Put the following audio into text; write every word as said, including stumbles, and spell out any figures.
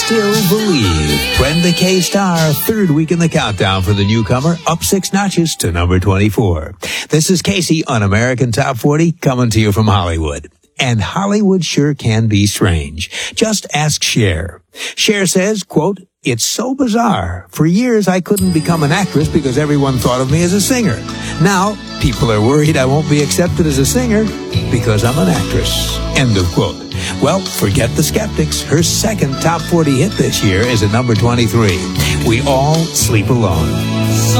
Still Believe. Brenda K. Starr, third week in the countdown for the newcomer, up six notches to number twenty-four. This is Casey on American Top forty, coming to you from Hollywood. And Hollywood sure can be strange. Just ask Cher. Cher says, quote, "It's so bizarre. For years, I couldn't become an actress because everyone thought of me as a singer. Now, people are worried I won't be accepted as a singer because I'm an actress." End of quote. Well, forget the skeptics. Her second top forty hit this year is at number twenty-three. We All Sleep Alone.